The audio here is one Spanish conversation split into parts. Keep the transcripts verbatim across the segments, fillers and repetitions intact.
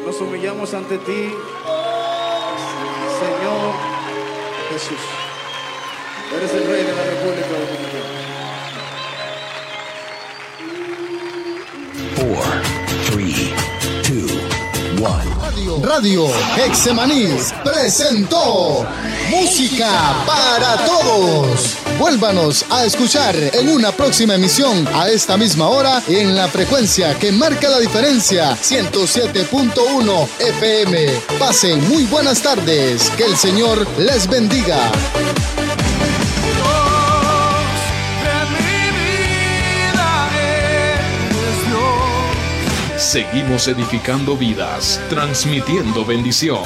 Nos humillamos ante ti, Señor Jesús. Eres el Rey de la República Dominicana. Four, three, two, one. Radio, Radio Hexemaníes presentó Música para Todos. Vuélvanos a escuchar en una próxima emisión a esta misma hora en la frecuencia que marca la diferencia, ciento siete punto uno F M. Pasen muy buenas tardes. Que el Señor les bendiga. Seguimos edificando vidas, transmitiendo bendición.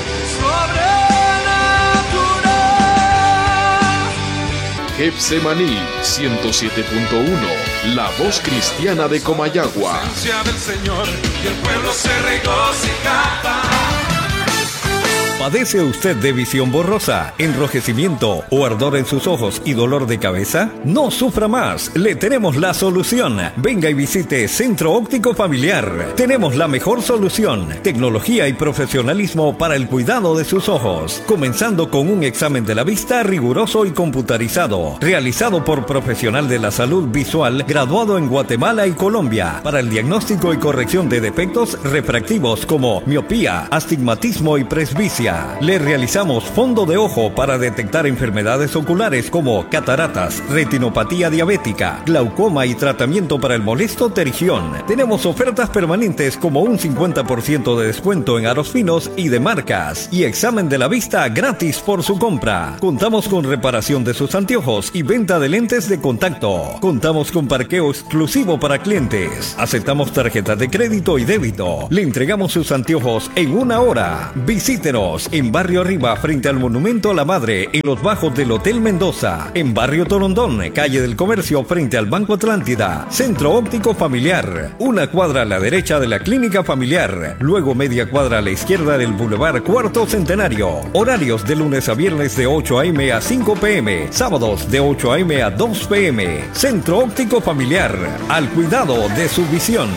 Hexemaní ciento siete punto uno, la voz cristiana de Comayagua. Del Señor, y el pueblo se regocijaba. ¿Padece usted de visión borrosa, enrojecimiento o ardor en sus ojos y dolor de cabeza? No sufra más, le tenemos la solución. Venga y visite Centro Óptico Familiar. Tenemos la mejor solución, tecnología y profesionalismo para el cuidado de sus ojos, comenzando con un examen de la vista riguroso y computarizado, realizado por profesional de la salud visual graduado en Guatemala y Colombia, para el diagnóstico y corrección de defectos refractivos como miopía, astigmatismo y presbicia. Le realizamos fondo de ojo para detectar enfermedades oculares como cataratas, retinopatía diabética, glaucoma y tratamiento para el molesto pterigión. Tenemos ofertas permanentes como un cincuenta por ciento de descuento en aros finos y de marcas y examen de la vista gratis por su compra. Contamos con reparación de sus anteojos y venta de lentes de contacto. Contamos con parqueo exclusivo para clientes. Aceptamos tarjetas de crédito y débito. Le entregamos sus anteojos en una hora. Visítenos en Barrio Arriba, frente al Monumento a la Madre, en los bajos del Hotel Mendoza. En Barrio Torondón, calle del Comercio, frente al Banco Atlántida. Centro Óptico Familiar, una cuadra a la derecha de la Clínica Familiar, luego media cuadra a la izquierda del Boulevard Cuarto Centenario. Horarios de lunes a viernes de ocho a eme a cinco pe eme, sábados de ocho a eme a dos pe eme. Centro Óptico Familiar, al cuidado de su visión.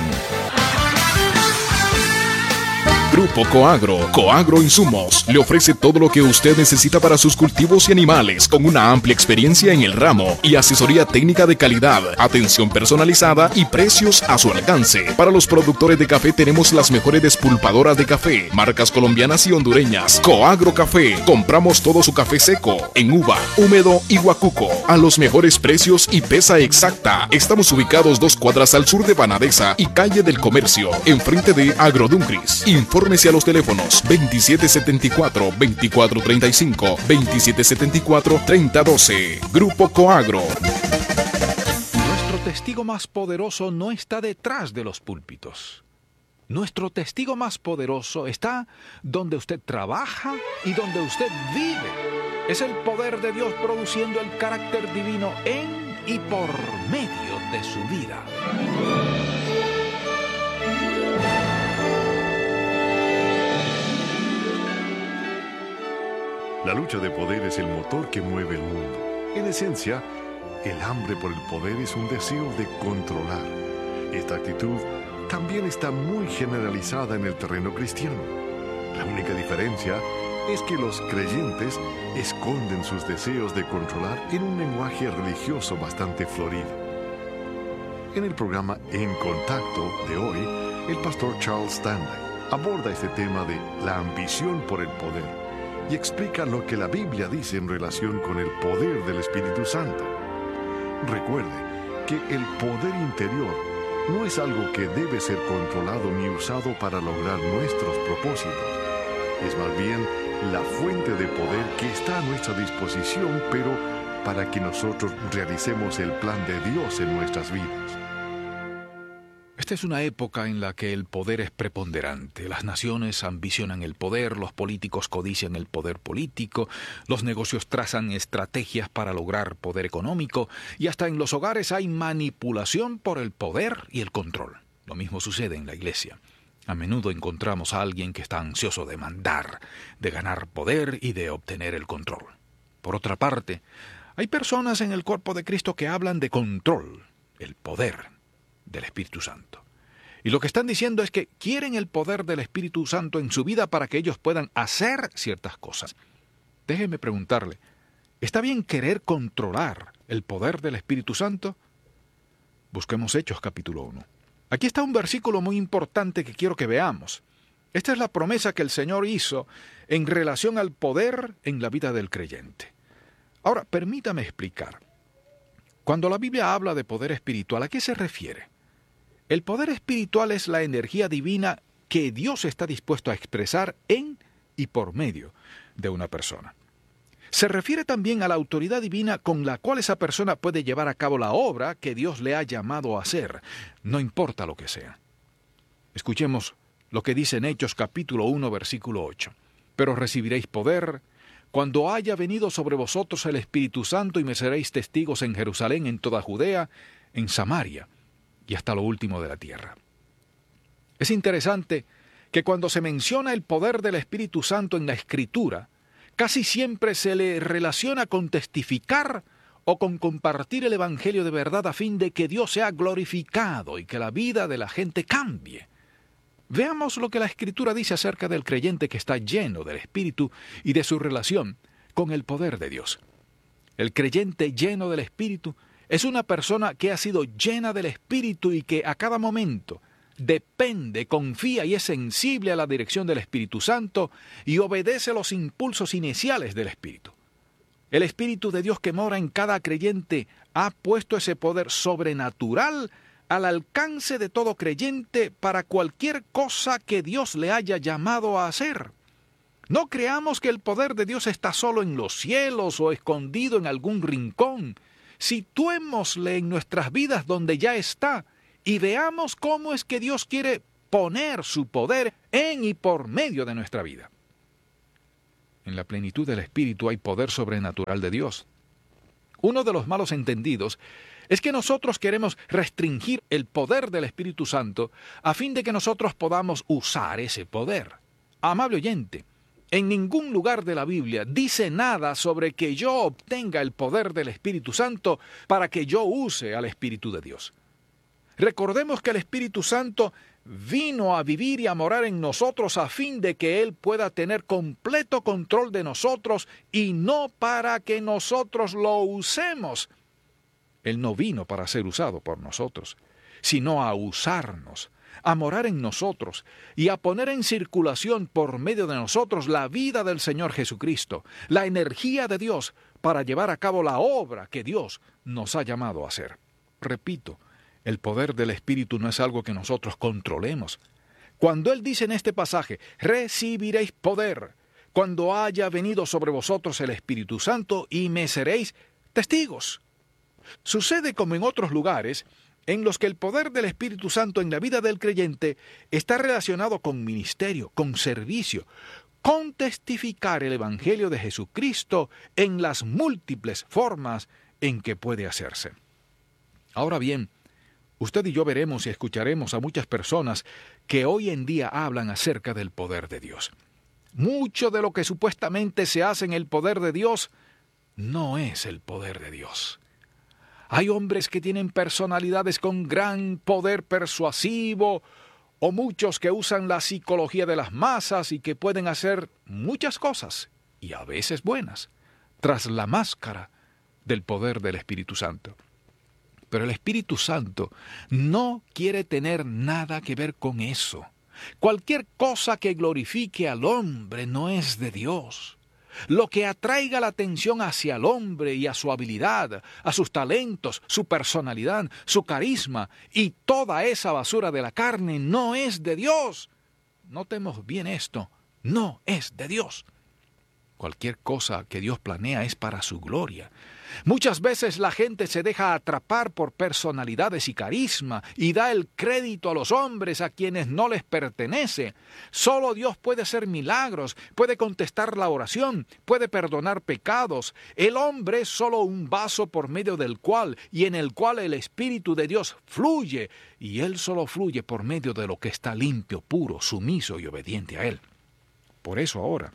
Grupo Coagro, Coagro Insumos, le ofrece todo lo que usted necesita para sus cultivos y animales, con una amplia experiencia en el ramo y asesoría técnica de calidad, atención personalizada y precios a su alcance. Para los productores de café tenemos las mejores despulpadoras de café, marcas colombianas y hondureñas. Coagro Café, compramos todo su café seco, en uva, húmedo y guacuco, a los mejores precios y pesa exacta. Estamos ubicados dos cuadras al sur de Banadesa y calle del Comercio, enfrente de Agroduncris. Infórmese a los teléfonos veintisiete setenta y cuatro, veinticuatro treinta y cinco, veintisiete setenta y cuatro, treinta doce. Grupo Coagro. Nuestro testigo más poderoso no está detrás de los púlpitos. Nuestro testigo más poderoso está donde usted trabaja y donde usted vive. Es el poder de Dios produciendo el carácter divino en y por medio de su vida. La lucha de poder es el motor que mueve el mundo. En esencia, el hambre por el poder es un deseo de controlar. Esta actitud también está muy generalizada en el terreno cristiano. La única diferencia es que los creyentes esconden sus deseos de controlar en un lenguaje religioso bastante florido. En el programa En Contacto de hoy, el pastor Charles Stanley aborda este tema de la ambición por el poder y explica lo que la Biblia dice en relación con el poder del Espíritu Santo. Recuerde que el poder interior no es algo que debe ser controlado ni usado para lograr nuestros propósitos. Es más bien la fuente de poder que está a nuestra disposición, pero para que nosotros realicemos el plan de Dios en nuestras vidas. Esta es una época en la que el poder es preponderante. Las naciones ambicionan el poder, los políticos codician el poder político, los negocios trazan estrategias para lograr poder económico y hasta en los hogares hay manipulación por el poder y el control. Lo mismo sucede en la iglesia. A menudo encontramos a alguien que está ansioso de mandar, de ganar poder y de obtener el control. Por otra parte, hay personas en el cuerpo de Cristo que hablan de control, el poder del Espíritu Santo. Y lo que están diciendo es que quieren el poder del Espíritu Santo en su vida para que ellos puedan hacer ciertas cosas. Déjeme preguntarle, ¿está bien querer controlar el poder del Espíritu Santo? Busquemos Hechos capítulo uno. Aquí está un versículo muy importante que quiero que veamos. Esta es la promesa que el Señor hizo en relación al poder en la vida del creyente. Ahora, permítame explicar. Cuando la Biblia habla de poder espiritual, ¿a qué se refiere? El poder espiritual es la energía divina que Dios está dispuesto a expresar en y por medio de una persona. Se refiere también a la autoridad divina con la cual esa persona puede llevar a cabo la obra que Dios le ha llamado a hacer, no importa lo que sea. Escuchemos lo que dice en Hechos capítulo uno, versículo ocho. Pero recibiréis poder cuando haya venido sobre vosotros el Espíritu Santo y me seréis testigos en Jerusalén, en toda Judea, en Samaria y hasta lo último de la tierra. Es interesante que cuando se menciona el poder del Espíritu Santo en la Escritura, casi siempre se le relaciona con testificar o con compartir el Evangelio de verdad a fin de que Dios sea glorificado y que la vida de la gente cambie. Veamos lo que la Escritura dice acerca del creyente que está lleno del Espíritu y de su relación con el poder de Dios. El creyente lleno del Espíritu es una persona que ha sido llena del Espíritu y que a cada momento depende, confía y es sensible a la dirección del Espíritu Santo y obedece los impulsos iniciales del Espíritu. El Espíritu de Dios que mora en cada creyente ha puesto ese poder sobrenatural al alcance de todo creyente para cualquier cosa que Dios le haya llamado a hacer. No creamos que el poder de Dios está solo en los cielos o escondido en algún rincón. Situémosle en nuestras vidas donde ya está y veamos cómo es que Dios quiere poner su poder en y por medio de nuestra vida. En la plenitud del Espíritu hay poder sobrenatural de Dios. Uno de los malos entendidos es que nosotros queremos restringir el poder del Espíritu Santo a fin de que nosotros podamos usar ese poder. Amable oyente, en ningún lugar de la Biblia dice nada sobre que yo obtenga el poder del Espíritu Santo para que yo use al Espíritu de Dios. Recordemos que el Espíritu Santo vino a vivir y a morar en nosotros a fin de que Él pueda tener completo control de nosotros y no para que nosotros lo usemos. Él no vino para ser usado por nosotros, sino a usarnos, a morar en nosotros y a poner en circulación por medio de nosotros la vida del Señor Jesucristo, la energía de Dios para llevar a cabo la obra que Dios nos ha llamado a hacer. Repito, el poder del Espíritu no es algo que nosotros controlemos. Cuando Él dice en este pasaje, recibiréis poder cuando haya venido sobre vosotros el Espíritu Santo y me seréis testigos. Sucede como en otros lugares en los que el poder del Espíritu Santo en la vida del creyente está relacionado con ministerio, con servicio, con testificar el Evangelio de Jesucristo en las múltiples formas en que puede hacerse. Ahora bien, usted y yo veremos y escucharemos a muchas personas que hoy en día hablan acerca del poder de Dios. Mucho de lo que supuestamente se hace en el poder de Dios no es el poder de Dios. Hay hombres que tienen personalidades con gran poder persuasivo, o muchos que usan la psicología de las masas y que pueden hacer muchas cosas, y a veces buenas, tras la máscara del poder del Espíritu Santo. Pero el Espíritu Santo no quiere tener nada que ver con eso. Cualquier cosa que glorifique al hombre no es de Dios. Lo que atraiga la atención hacia el hombre y a su habilidad, a sus talentos, su personalidad, su carisma y toda esa basura de la carne no es de Dios. Notemos bien esto, no es de Dios. Cualquier cosa que Dios planea es para su gloria. Muchas veces la gente se deja atrapar por personalidades y carisma y da el crédito a los hombres a quienes no les pertenece. Solo Dios puede hacer milagros, puede contestar la oración, puede perdonar pecados. El hombre es solo un vaso por medio del cual y en el cual el Espíritu de Dios fluye, y Él solo fluye por medio de lo que está limpio, puro, sumiso y obediente a Él. Por eso ahora,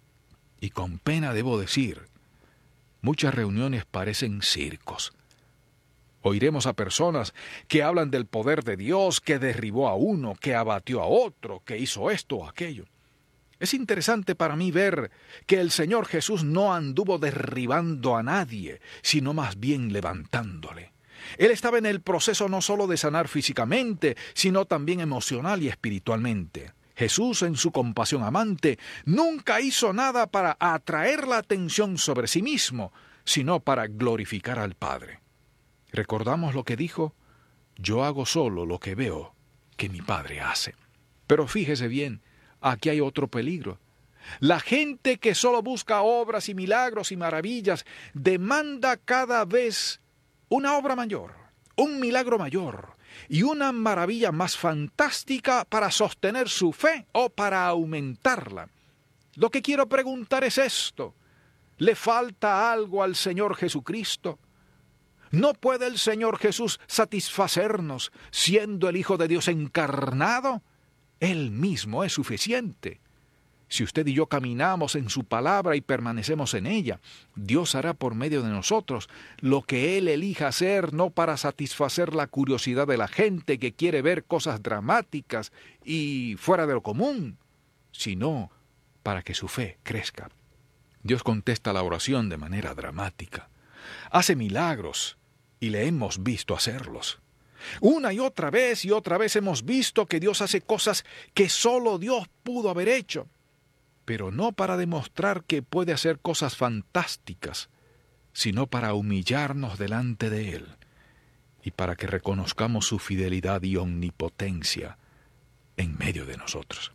y con pena debo decir, muchas reuniones parecen circos. Oiremos a personas que hablan del poder de Dios, que derribó a uno, que abatió a otro, que hizo esto o aquello. Es interesante para mí ver que el Señor Jesús no anduvo derribando a nadie, sino más bien levantándole. Él estaba en el proceso no solo de sanar físicamente, sino también emocional y espiritualmente. Jesús, en su compasión amante, nunca hizo nada para atraer la atención sobre sí mismo, sino para glorificar al Padre. ¿Recordamos lo que dijo? Yo hago solo lo que veo que mi Padre hace. Pero fíjese bien, aquí hay otro peligro. La gente que solo busca obras y milagros y maravillas demanda cada vez una obra mayor, un milagro mayor y una maravilla más fantástica para sostener su fe o para aumentarla. Lo que quiero preguntar es esto: ¿le falta algo al Señor Jesucristo? ¿No puede el Señor Jesús satisfacernos siendo el Hijo de Dios encarnado? Él mismo es suficiente. Si usted y yo caminamos en su palabra y permanecemos en ella, Dios hará por medio de nosotros lo que Él elija hacer, no para satisfacer la curiosidad de la gente que quiere ver cosas dramáticas y fuera de lo común, sino para que su fe crezca. Dios contesta la oración de manera dramática. Hace milagros y le hemos visto hacerlos. Una y otra vez y otra vez hemos visto que Dios hace cosas que solo Dios pudo haber hecho, pero no para demostrar que puede hacer cosas fantásticas, sino para humillarnos delante de Él y para que reconozcamos su fidelidad y omnipotencia en medio de nosotros.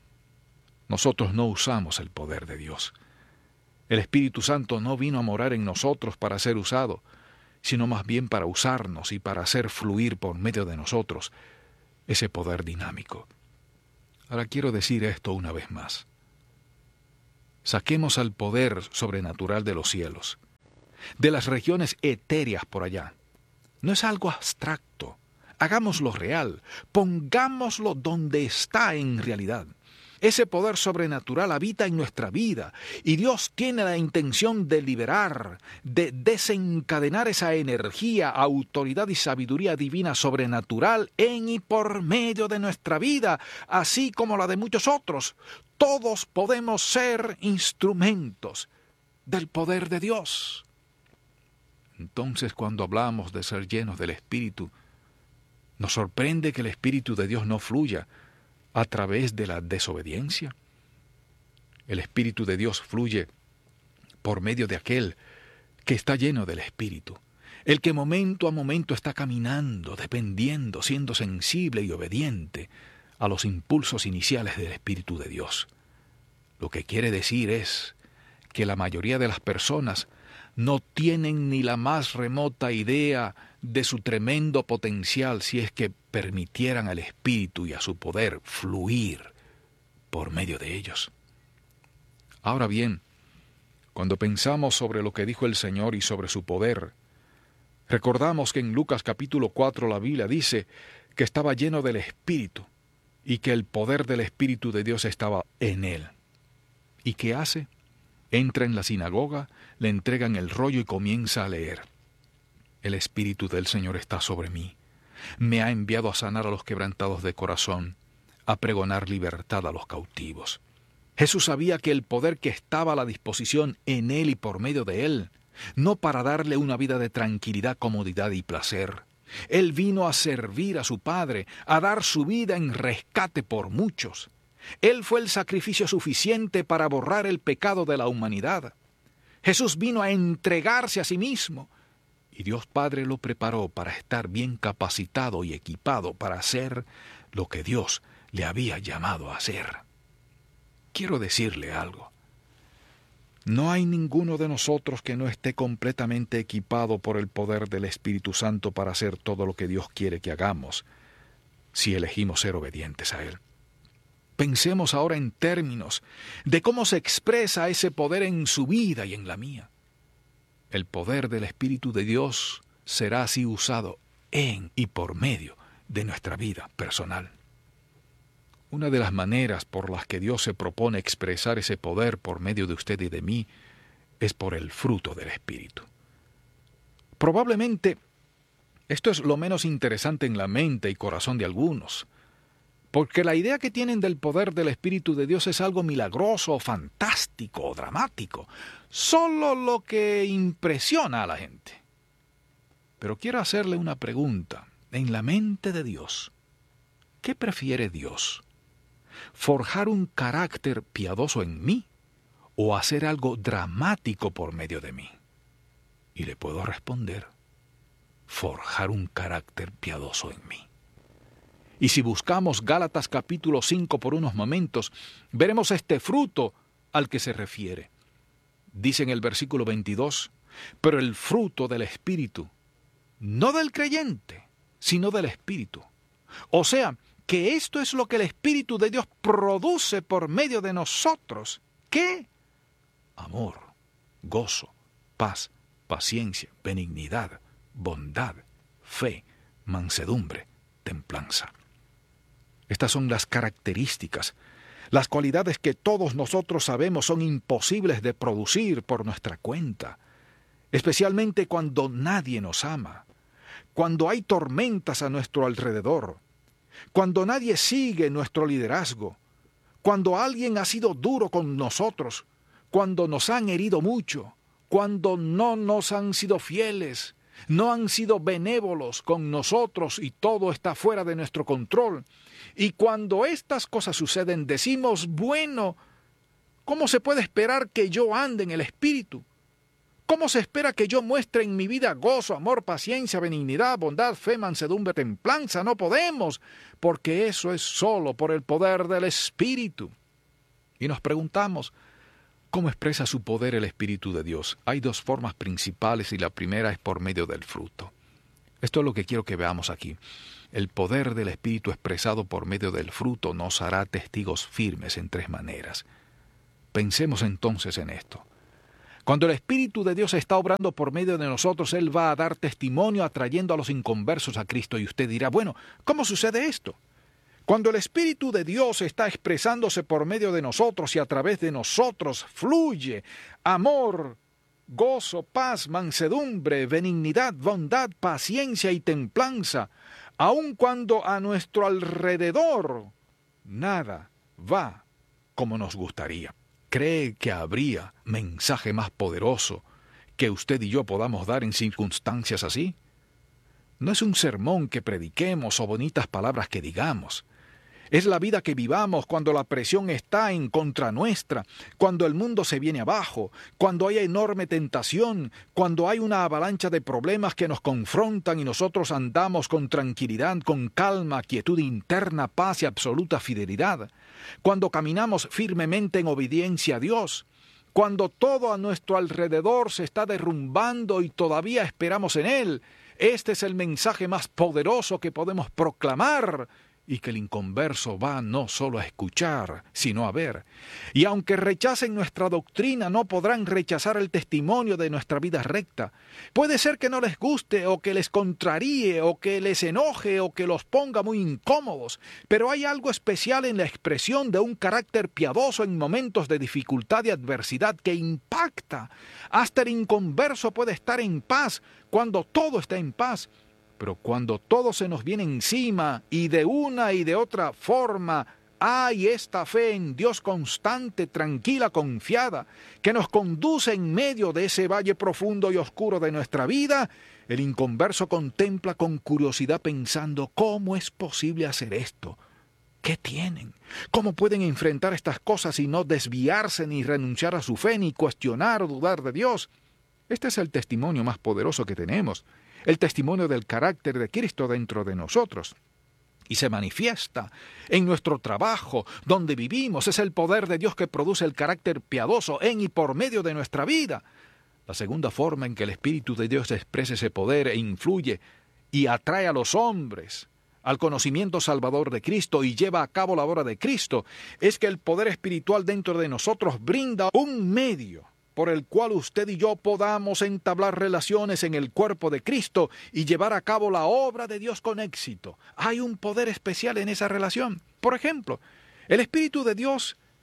Nosotros no usamos el poder de Dios. El Espíritu Santo no vino a morar en nosotros para ser usado, sino más bien para usarnos y para hacer fluir por medio de nosotros ese poder dinámico. Ahora quiero decir esto una vez más. Saquemos al poder sobrenatural de los cielos, de las regiones etéreas por allá. No es algo abstracto. Hagámoslo real. Pongámoslo donde está en realidad. Ese poder sobrenatural habita en nuestra vida y Dios tiene la intención de liberar, de desencadenar esa energía, autoridad y sabiduría divina sobrenatural en y por medio de nuestra vida, así como la de muchos otros. Todos podemos ser instrumentos del poder de Dios. Entonces, cuando hablamos de ser llenos del Espíritu, nos sorprende que el Espíritu de Dios no fluya a través de la desobediencia. El Espíritu de Dios fluye por medio de aquel que está lleno del Espíritu, el que momento a momento está caminando, dependiendo, siendo sensible y obediente a los impulsos iniciales del Espíritu de Dios. Lo que quiere decir es que la mayoría de las personas no tienen ni la más remota idea de su tremendo potencial si es que permitieran al Espíritu y a su poder fluir por medio de ellos. Ahora bien, cuando pensamos sobre lo que dijo el Señor y sobre su poder, recordamos que en Lucas capítulo cuatro la Biblia dice que estaba lleno del Espíritu y que el poder del Espíritu de Dios estaba en él. ¿Y qué hace? Entra en la sinagoga, le entregan el rollo y comienza a leer. El Espíritu del Señor está sobre mí. Me ha enviado a sanar a los quebrantados de corazón, a pregonar libertad a los cautivos. Jesús sabía que el poder que estaba a la disposición en él y por medio de él, no para darle una vida de tranquilidad, comodidad y placer. Él vino a servir a su Padre, a dar su vida en rescate por muchos. Él fue el sacrificio suficiente para borrar el pecado de la humanidad. Jesús vino a entregarse a sí mismo, y Dios Padre lo preparó para estar bien capacitado y equipado para hacer lo que Dios le había llamado a hacer. Quiero decirle algo. No hay ninguno de nosotros que no esté completamente equipado por el poder del Espíritu Santo para hacer todo lo que Dios quiere que hagamos, si elegimos ser obedientes a Él. Pensemos ahora en términos de cómo se expresa ese poder en su vida y en la mía. El poder del Espíritu de Dios será así usado en y por medio de nuestra vida personal. Una de las maneras por las que Dios se propone expresar ese poder por medio de usted y de mí es por el fruto del Espíritu. Probablemente Esto es lo menos interesante en la mente y corazón de algunos, porque la idea que tienen del poder del Espíritu de Dios es algo milagroso, fantástico o dramático, solo lo que impresiona a la gente. Pero quiero hacerle una pregunta. En la mente de Dios, ¿qué prefiere Dios? ¿Forjar un carácter piadoso en mí o hacer algo dramático por medio de mí? Y le puedo responder, forjar un carácter piadoso en mí. Y si buscamos Gálatas capítulo cinco por unos momentos, veremos este fruto al que se refiere. Dice en el versículo veintidós, pero el fruto del Espíritu, no del creyente, sino del Espíritu. O sea, que esto es lo que el Espíritu de Dios produce por medio de nosotros. ¿Qué? Amor, gozo, paz, paciencia, benignidad, bondad, fe, mansedumbre, templanza. Estas son las características, las cualidades que todos nosotros sabemos son imposibles de producir por nuestra cuenta, especialmente cuando nadie nos ama, cuando hay tormentas a nuestro alrededor, cuando nadie sigue nuestro liderazgo, cuando alguien ha sido duro con nosotros, cuando nos han herido mucho, cuando no nos han sido fieles, no han sido benévolos con nosotros y todo está fuera de nuestro control. Y cuando estas cosas suceden, decimos, bueno, ¿cómo se puede esperar que yo ande en el Espíritu? ¿Cómo se espera que yo muestre en mi vida gozo, amor, paciencia, benignidad, bondad, fe, mansedumbre, templanza? No podemos, porque eso es solo por el poder del Espíritu. Y nos preguntamos, ¿cómo expresa su poder el Espíritu de Dios? Hay dos formas principales y la primera es por medio del fruto. Esto es lo que quiero que veamos aquí. El poder del Espíritu expresado por medio del fruto nos hará testigos firmes en tres maneras. Pensemos entonces en esto. Cuando el Espíritu de Dios está obrando por medio de nosotros, Él va a dar testimonio atrayendo a los inconversos a Cristo. Y usted dirá, bueno, ¿cómo sucede esto? Cuando el Espíritu de Dios está expresándose por medio de nosotros y a través de nosotros fluye amor, gozo, paz, mansedumbre, benignidad, bondad, paciencia y templanza, aun cuando a nuestro alrededor nada va como nos gustaría. ¿Cree que habría mensaje más poderoso que usted y yo podamos dar en circunstancias así? No es un sermón que prediquemos o bonitas palabras que digamos. Es la vida que vivamos cuando la presión está en contra nuestra, cuando el mundo se viene abajo, cuando hay enorme tentación, cuando hay una avalancha de problemas que nos confrontan y nosotros andamos con tranquilidad, con calma, quietud interna, paz y absoluta fidelidad, cuando caminamos firmemente en obediencia a Dios, cuando todo a nuestro alrededor se está derrumbando y todavía esperamos en Él. Este es el mensaje más poderoso que podemos proclamar y que el inconverso va no solo a escuchar, sino a ver. Y aunque rechacen nuestra doctrina, no podrán rechazar el testimonio de nuestra vida recta. Puede ser que no les guste, o que les contraríe, o que les enoje, o que los ponga muy incómodos, pero hay algo especial en la expresión de un carácter piadoso en momentos de dificultad y adversidad que impacta. Hasta el inconverso puede estar en paz cuando todo está en paz. Pero cuando todo se nos viene encima y de una y de otra forma hay esta fe en Dios constante, tranquila, confiada, que nos conduce en medio de ese valle profundo y oscuro de nuestra vida, el inconverso contempla con curiosidad pensando, ¿cómo es posible hacer esto? ¿Qué tienen? ¿Cómo pueden enfrentar estas cosas y no desviarse ni renunciar a su fe, ni cuestionar o dudar de Dios? Este es el testimonio más poderoso que tenemos. El testimonio del carácter de Cristo dentro de nosotros. Y se manifiesta en nuestro trabajo, donde vivimos. Es el poder de Dios que produce el carácter piadoso en y por medio de nuestra vida. La segunda forma en que el Espíritu de Dios expresa ese poder e influye y atrae a los hombres al conocimiento salvador de Cristo y lleva a cabo la obra de Cristo, es que el poder espiritual dentro de nosotros brinda un medio por el cual usted y yo podamos entablar relaciones en el cuerpo de Cristo y llevar a cabo la obra de Dios con éxito. Hay un poder especial en esa relación. Por ejemplo, el Espíritu de Dios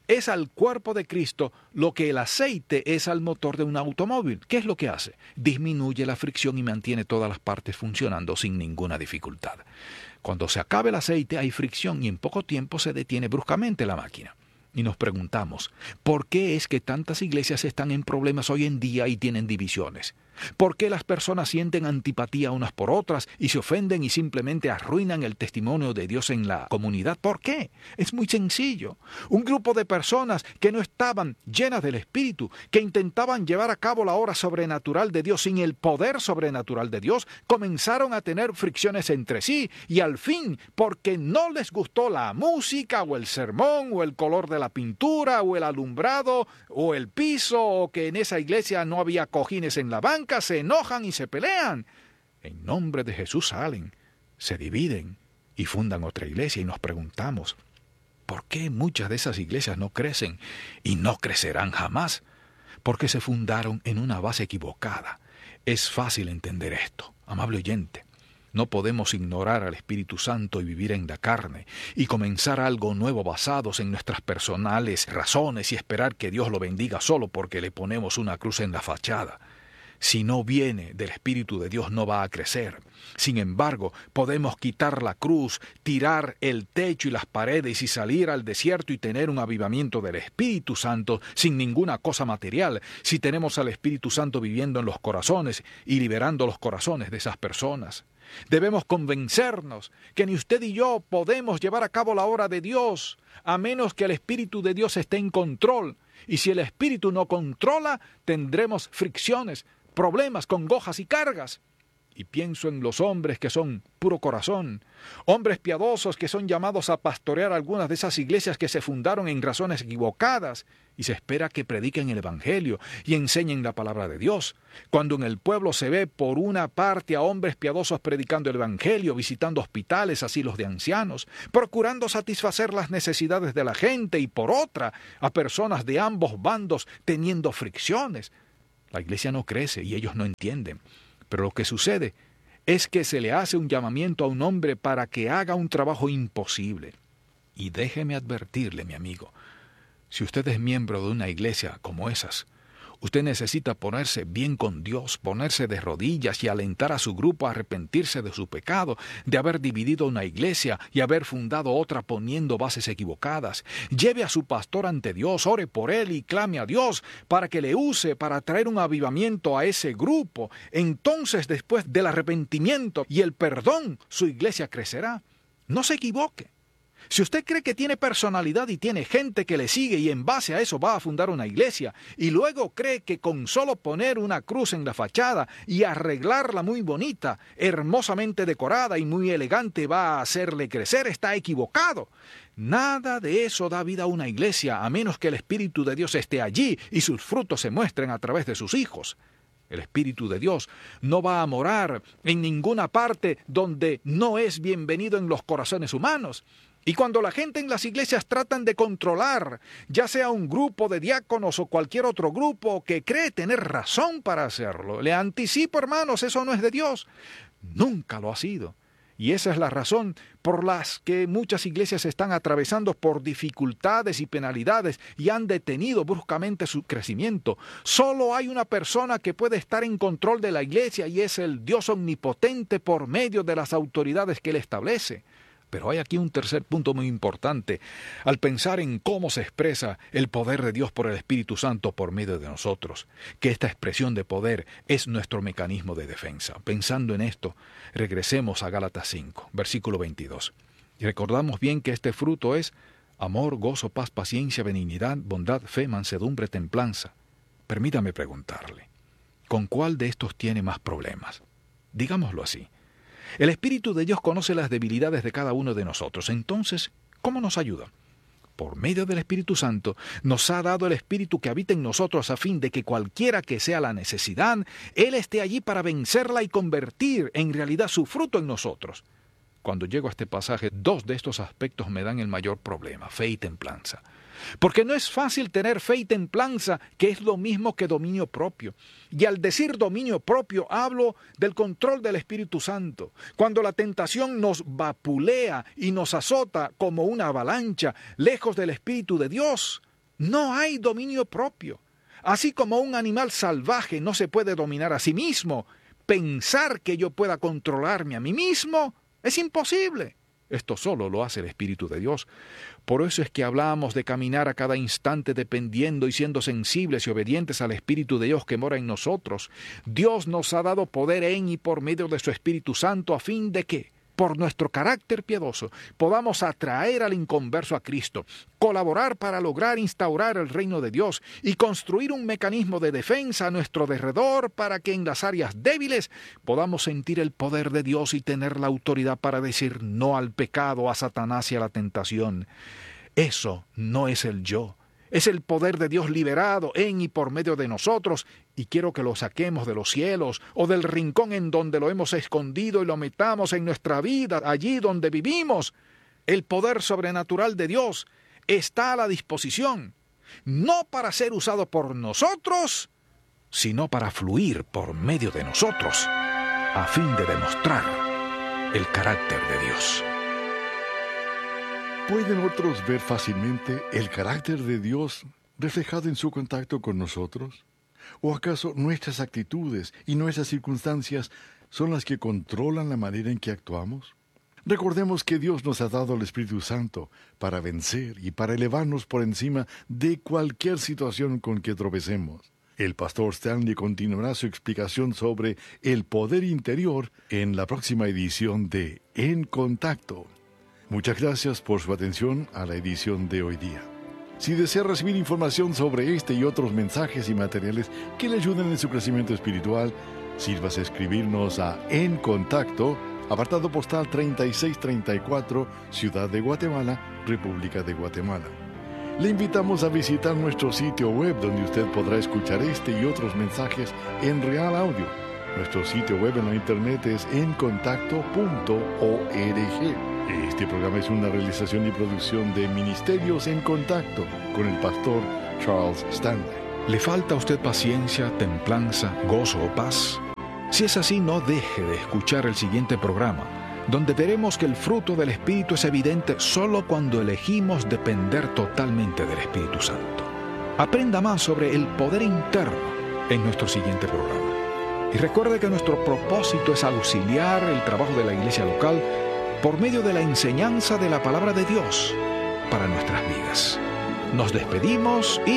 es al cuerpo de Cristo lo que el aceite es al motor de un automóvil. ¿Qué es lo que hace? Disminuye la fricción y mantiene todas las partes funcionando sin ninguna dificultad. Cuando se acabe el aceite hay fricción y en poco tiempo se detiene bruscamente la máquina. Y nos preguntamos, ¿por qué es que tantas iglesias están en problemas hoy en día y tienen divisiones? ¿Por qué las personas sienten antipatía unas por otras y se ofenden y simplemente arruinan el testimonio de Dios en la comunidad? ¿Por qué? Es muy sencillo. Un grupo de personas que no estaban llenas del Espíritu, que intentaban llevar a cabo la obra sobrenatural de Dios sin el poder sobrenatural de Dios, comenzaron a tener fricciones entre sí y al fin, porque no les gustó la música o el sermón o el color de la pintura o el alumbrado o el piso o que en esa iglesia no había cojines en la banca, se enojan y se pelean. En nombre de Jesús salen, se dividen y fundan otra iglesia y nos preguntamos, ¿por qué muchas de esas iglesias no crecen y no crecerán jamás? Porque se fundaron en una base equivocada. Es fácil entender esto, amable oyente. No podemos ignorar al Espíritu Santo y vivir en la carne y comenzar algo nuevo basados en nuestras personales razones y esperar que Dios lo bendiga solo porque le ponemos una cruz en la fachada. Si no viene del Espíritu de Dios no va a crecer. Sin embargo, podemos quitar la cruz, tirar el techo y las paredes y salir al desierto y tener un avivamiento del Espíritu Santo sin ninguna cosa material, si tenemos al Espíritu Santo viviendo en los corazones y liberando los corazones de esas personas. Debemos convencernos que ni usted y yo podemos llevar a cabo la obra de Dios a menos que el Espíritu de Dios esté en control. Y si el Espíritu no controla, tendremos fricciones, problemas, congojas y cargas. Y pienso en los hombres que son puro corazón, hombres piadosos que son llamados a pastorear algunas de esas iglesias que se fundaron en razones equivocadas, y se espera que prediquen el Evangelio y enseñen la palabra de Dios. Cuando en el pueblo se ve por una parte a hombres piadosos predicando el Evangelio, visitando hospitales, asilos de ancianos, procurando satisfacer las necesidades de la gente, y por otra a personas de ambos bandos teniendo fricciones, la iglesia no crece y ellos no entienden. Pero lo que sucede es que se le hace un llamamiento a un hombre para que haga un trabajo imposible. Y déjeme advertirle, mi amigo, si usted es miembro de una iglesia como esas, usted necesita ponerse bien con Dios, ponerse de rodillas y alentar a su grupo a arrepentirse de su pecado, de haber dividido una iglesia y haber fundado otra poniendo bases equivocadas. Lleve a su pastor ante Dios, ore por él y clame a Dios para que le use para traer un avivamiento a ese grupo. Entonces, después del arrepentimiento y el perdón, su iglesia crecerá. No se equivoque. Si usted cree que tiene personalidad y tiene gente que le sigue y en base a eso va a fundar una iglesia, y luego cree que con solo poner una cruz en la fachada y arreglarla muy bonita, hermosamente decorada y muy elegante va a hacerle crecer, está equivocado. Nada de eso da vida a una iglesia, a menos que el Espíritu de Dios esté allí y sus frutos se muestren a través de sus hijos. El Espíritu de Dios no va a morar en ninguna parte donde no es bienvenido en los corazones humanos. Y cuando la gente en las iglesias tratan de controlar, ya sea un grupo de diáconos o cualquier otro grupo que cree tener razón para hacerlo, le anticipo, hermanos, eso no es de Dios. Nunca lo ha sido. Y esa es la razón por las que muchas iglesias están atravesando por dificultades y penalidades y han detenido bruscamente su crecimiento. Solo hay una persona que puede estar en control de la iglesia y es el Dios omnipotente por medio de las autoridades que Él establece. Pero hay aquí un tercer punto muy importante, al pensar en cómo se expresa el poder de Dios por el Espíritu Santo por medio de nosotros, que esta expresión de poder es nuestro mecanismo de defensa. Pensando en esto, regresemos a Gálatas cinco, versículo veintidós. Y recordamos bien que este fruto es amor, gozo, paz, paciencia, benignidad, bondad, fe, mansedumbre, templanza. Permítame preguntarle, ¿con cuál de estos tiene más problemas? Digámoslo así. El Espíritu de Dios conoce las debilidades de cada uno de nosotros. Entonces, ¿cómo nos ayuda? Por medio del Espíritu Santo, nos ha dado el Espíritu que habita en nosotros a fin de que cualquiera que sea la necesidad, Él esté allí para vencerla y convertir en realidad su fruto en nosotros. Cuando llego a este pasaje, dos de estos aspectos me dan el mayor problema, fe y templanza. Porque no es fácil tener fe y templanza, que es lo mismo que dominio propio. Y al decir dominio propio, hablo del control del Espíritu Santo. Cuando la tentación nos vapulea y nos azota como una avalancha, lejos del Espíritu de Dios, No hay dominio propio. Así como un animal salvaje no se puede dominar a sí mismo, pensar que yo pueda controlarme a mí mismo es imposible. Esto solo lo hace el Espíritu de Dios. Por eso es que hablamos de caminar a cada instante dependiendo y siendo sensibles y obedientes al Espíritu de Dios que mora en nosotros. Dios nos ha dado poder en y por medio de su Espíritu Santo a fin de que, por nuestro carácter piadoso, podamos atraer al inconverso a Cristo, colaborar para lograr instaurar el reino de Dios y construir un mecanismo de defensa a nuestro derredor para que en las áreas débiles podamos sentir el poder de Dios y tener la autoridad para decir no al pecado, a Satanás y a la tentación. Eso no es el yo. Es el poder de Dios liberado en y por medio de nosotros, y quiero que lo saquemos de los cielos o del rincón en donde lo hemos escondido y lo metamos en nuestra vida, allí donde vivimos. El poder sobrenatural de Dios está a la disposición, no para ser usado por nosotros, sino para fluir por medio de nosotros, a fin de demostrar el carácter de Dios. ¿Pueden otros ver fácilmente el carácter de Dios reflejado en su contacto con nosotros? ¿O acaso nuestras actitudes y nuestras circunstancias son las que controlan la manera en que actuamos? Recordemos que Dios nos ha dado el Espíritu Santo para vencer y para elevarnos por encima de cualquier situación con que tropecemos. El pastor Stanley continuará su explicación sobre el poder interior en la próxima edición de En Contacto. Muchas gracias por su atención a la edición de hoy día. Si desea recibir información sobre este y otros mensajes y materiales que le ayuden en su crecimiento espiritual, sírvase a escribirnos a En Contacto, apartado postal treinta y seis treinta y cuatro, Ciudad de Guatemala, República de Guatemala. Le invitamos a visitar nuestro sitio web donde usted podrá escuchar este y otros mensajes en real audio. Nuestro sitio web en la internet es en contacto punto org. Este programa es una realización y producción de Ministerios en Contacto con el pastor Charles Stanley. ¿Le falta a usted paciencia, templanza, gozo o paz? Si es así, no deje de escuchar el siguiente programa, donde veremos que el fruto del Espíritu es evidente solo cuando elegimos depender totalmente del Espíritu Santo. Aprenda más sobre el poder interno en nuestro siguiente programa. Y recuerde que nuestro propósito es auxiliar el trabajo de la iglesia local por medio de la enseñanza de la palabra de Dios para nuestras vidas. Nos despedimos y